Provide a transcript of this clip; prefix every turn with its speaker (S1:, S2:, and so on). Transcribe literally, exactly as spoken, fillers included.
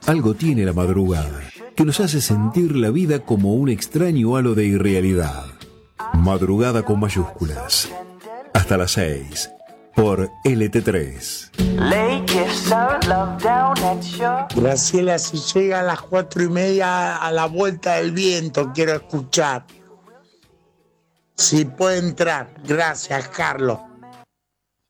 S1: Algo tiene la madrugada, que nos hace sentir la vida como un extraño halo de irrealidad. Madrugada con mayúsculas. Hasta las seis, por L T tres.
S2: Graciela, si llega a las cuatro y media a la vuelta del viento, quiero escuchar. Si puede entrar. Gracias, Carlos.